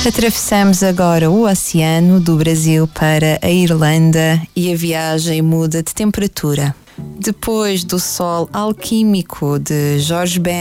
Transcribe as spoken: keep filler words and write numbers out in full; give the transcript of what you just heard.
Atravessamos agora o oceano do Brasil para a Irlanda e a viagem muda de temperatura. Depois do sol alquímico de George Ben